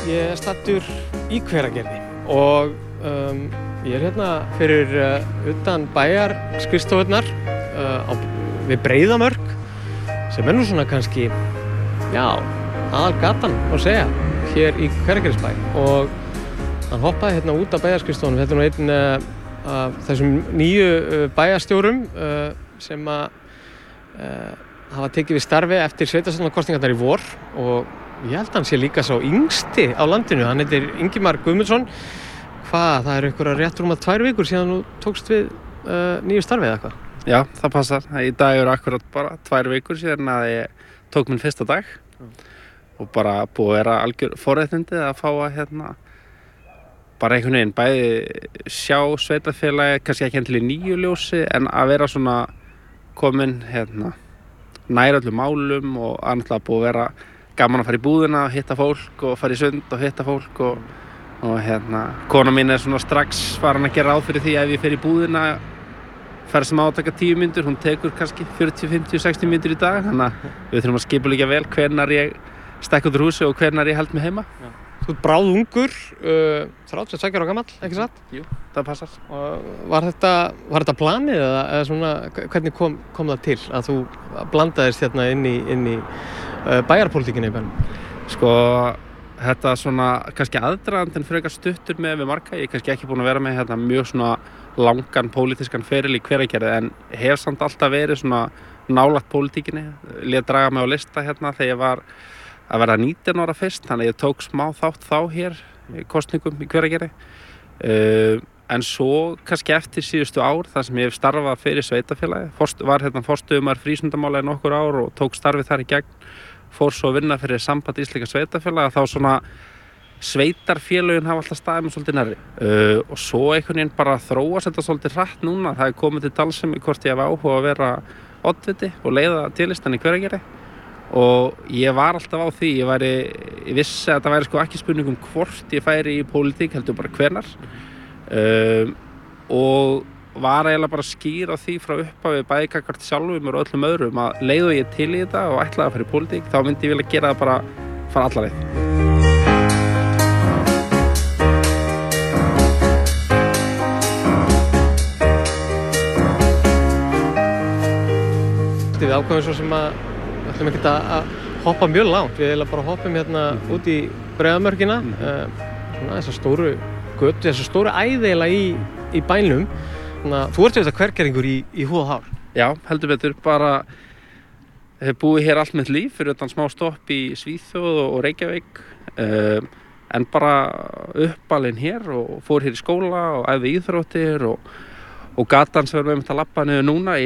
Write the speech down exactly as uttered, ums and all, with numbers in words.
Ég er staddur í Hveragerði og um, ég er hérna fyrir uh, utan bæjar skrifstofurnar uh, á, við Breiðamörk sem er nú svona kannski, já, aðal gatan má segja, hér í Hveragerðisbæ og hann hoppaði hérna út af bæjarskrifstofunum. Þetta er nú einn uh, af þessum nýju uh, bæjarstjórum uh, sem að uh, hafa tekið við starfi eftir sveitarstjórnarkosningarnar í vor og ég held að hann sé líka sá yngsti á landinu. Hann heitir Ingimar Guðmundsson. Hvað, það er einhverja rétt rúma tvær vikur síðan þú tókst við uh, nýju starfið eða hvað? Já, það passar. Í dag eru akkurat bara tvær vikur síðan að ég tók minn fyrsta dag mm. og bara búið að vera algjör forréttindi að fá að hérna bara einhvern veginn bæði sjá sveitarfélagi, kannski ekki endilega í nýju ljósi, en að vera svona komin hérna nær öllum málum og annars búið að vera gaman að fara í búðina og hitta fólk og fara í sund og hitta fólk og, og hérna, kona mín er svona strax farin að gera ráð fyrir því ef ég fer í búðina fer sem átaka tíu mínútur, hún tekur kannski fjörutíu, fimmtíu, sextíu mínútur í dag, þannig að við þurfum að skipuleggja vel hvenær ég stekk út úr húsi og hvenær ég held mig heima. Já. Þú ert bráðungur, uh, þrjátíu og tveggja ára gamall, ekki satt? Jú, það passar. Og var þetta, var þetta planið eða, eða svona, hvernig kom, kom það til að þú blandaðist hérna inn í, inn í uh, bæjarpólitíkinni í bænum? Sko, þetta svona kannski aðdragandinn frekar stuttur með við marga. Ég er kannski ekki búin að vera með hérna mjög svona langan pólitískan feril í Hveragerði en hef samt alltaf verið svona nálægt pólitíkinni. Lét draga mig á lista hérna þegar ég var að verða nítján ára fyrst, þannig að ég tók smá þátt þá hér í kosningum í Hveragerði. Uh, en svo kannski eftir síðustu ár, þar sem ég hef starfað fyrir sveitarfélagi, Forst, var hérna forstöðumaður frístundamála í nokkur ár og tók starfið þar í gegn, fór svo að vinna fyrir Samband íslenskra sveitarfélaga, þá svona sveitarfélögin hafa alltaf staðið með svolítið nærri. Uh, og svo einhvern veginn bara þróast þetta svolítið hratt núna, það er komið til dalsemi hvort ég hef áhuga að vera oddviti og leiða tillistan í Hveragerði. Og ég var alltaf á því, ég, væri, ég vissi að það væri sko ekki spurning um hvort ég færi í pólitík, heldur bara hvenar. Um, og var eiginlega bara skýr á því frá upphafi bæði gagnvart sjálfum og öllum öðrum að leiði ég til í þetta og ætlaði að fara í pólitík, þá myndi ég vilja gera það bara fara alla leið. Við ákveðum svo sem að við ætlum ekkert að hoppa mjög langt, við ætlum bara að hoppum hérna mm -hmm. út í Breiðamörkina, mm -hmm. uh, svona þessar stóru götu, þessar stóru æðeila í, í bænum. Þannig að þú ert þetta hvergeringur í, í húð og hár. Já, heldur betur, bara hef búið hér allt mitt líf fyrir utan smá stopp í Svíþjóð og, og Reykjavík, uh, en bara uppalinn hér og fór hér í skóla og æfði íþróttir og, og gatan sem við erum að labba niður núna